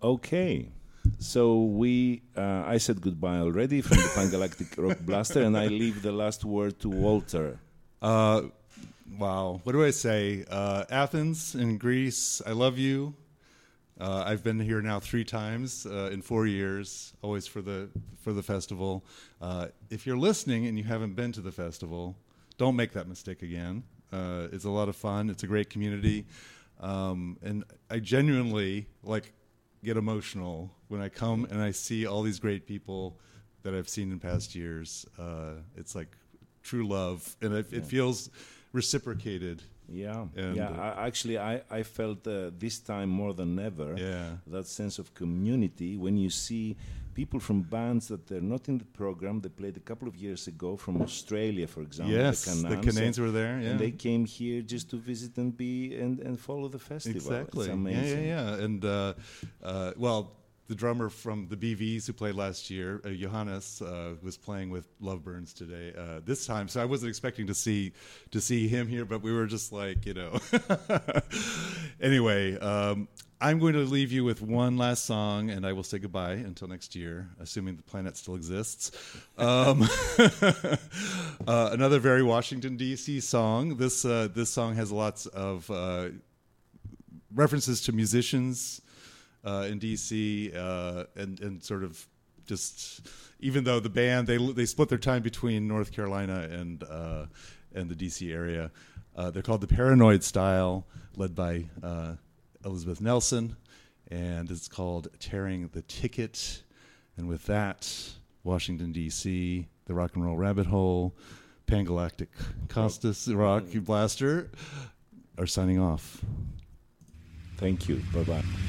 Okay. So I said goodbye already from the Pangalactic Rock Blaster, and I leave the last word to Walter. Wow. What do I say? Athens in Greece, I love you. I've been here now 3 times in 4 years, always for the festival. If you're listening and you haven't been to the festival, don't make that mistake again. It's a lot of fun. It's a great community. And I genuinely get emotional when I come and I see all these great people that I've seen in past years. It's like true love, and it feels reciprocated. Yeah, and actually, I felt this time more than ever that sense of community when you see people from bands that they're not in the program. They played a couple of years ago from Australia, for example. Yes, the Canaans were there, and they came here just to visit and and follow the festival. Exactly, it's amazing. And the drummer from the BVs who played last year, Johannes, was playing with Loveburns today this time. So I wasn't expecting to see him here, but we were just Anyway, I'm going to leave you with one last song, and I will say goodbye until next year, assuming the planet still exists. Another very Washington, D.C. song. This song has lots of references to musicians in DC, and sort of just, even though the band they split their time between North Carolina and the DC area, they're called the Paranoid Style, led by Elizabeth Nelson, and it's called Tearing the Ticket. And with that, Washington DC, the Rock and Roll Rabbit Hole, Pangalactic Costas Rock Blaster are signing off. Thank you. Bye bye.